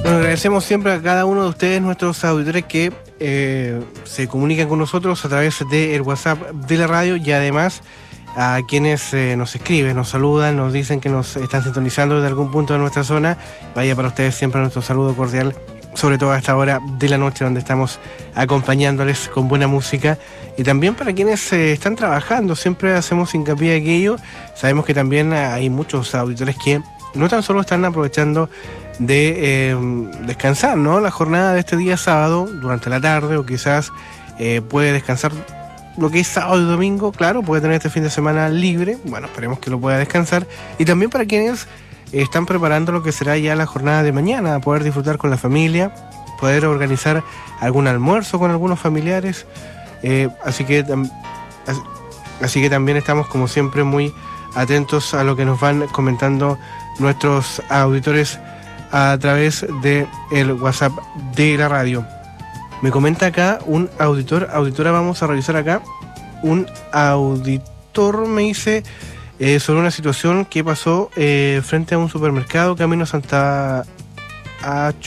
Bueno, agradecemos siempre a cada uno de ustedes, nuestros auditores, que se comunican con nosotros a través del WhatsApp de la radio, y además a quienes nos escriben, nos saludan, nos dicen que nos están sintonizando desde algún punto de nuestra zona. Vaya para ustedes siempre nuestro saludo cordial, sobre todo a esta hora de la noche, donde estamos acompañándoles con buena música. Y también para quienes están trabajando, siempre hacemos hincapié en aquello. Sabemos que también hay muchos auditores que no tan solo están aprovechando de descansar, ¿no?, la jornada de este día sábado durante la tarde, o quizás puede descansar lo que es sábado y domingo. Claro, puede tener este fin de semana libre. Bueno, esperemos que lo pueda descansar. Y también para quienes están preparando lo que será ya la jornada de mañana, poder disfrutar con la familia, poder organizar algún almuerzo con algunos familiares. Así que también estamos, como siempre, muy atentos a lo que nos van comentando nuestros auditores a través de el WhatsApp de la radio. Me comenta acá un auditora, vamos a revisar acá. Un auditor me dice sobre una situación que pasó frente a un supermercado camino a Santa